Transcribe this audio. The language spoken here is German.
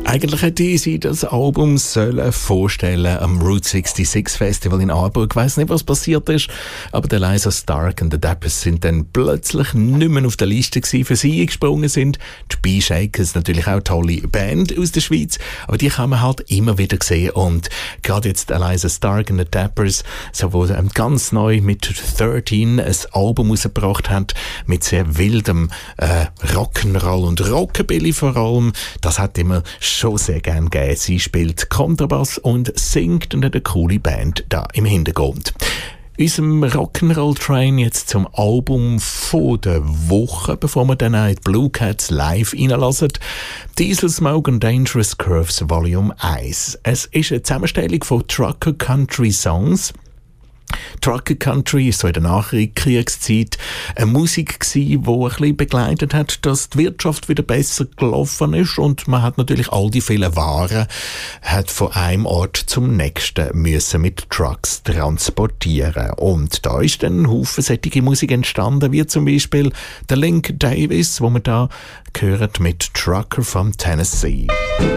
Eigentlich hätte sie das Album sollen vorstellen am Route 66 Festival in Aarburg. Ich weiss nicht, was passiert ist, aber der Eliza Stark und der Dappers sind dann plötzlich nicht mehr auf der Liste gewesen, für sie eingesprungen sind. Die B-Shakers, natürlich auch eine tolle Band aus der Schweiz, aber die kann man halt immer wieder sehen. Und gerade jetzt Eliza Stark und der Dappers, so wo ganz neu mit 13 ein Album rausgebracht hat, mit sehr wildem Rock'n'Roll und Rockabilly vor allem, das hat immer schon sehr gern gegeben. Sie spielt Kontrabass und singt und hat eine coole Band da im Hintergrund. Unserem Rock'n'Roll-Train jetzt zum Album von der Woche, bevor wir dann auch die Blue Cats live reinlassen. Diesel Smoke and Dangerous Curves Volume 1. Es ist eine Zusammenstellung von Trucker Country Songs. Trucker Country ist so in der Nachkriegszeit eine Musik gsi, die ein bisschen begleitet hat, dass die Wirtschaft wieder besser gelaufen ist und man hat natürlich all die vielen Waren hat von einem Ort zum nächsten müssen mit Trucks transportieren. Und da ist dann ein Haufen solche Musik entstanden, wie zum Beispiel der Link Davis, wo man da gehört mit Trucker from Tennessee.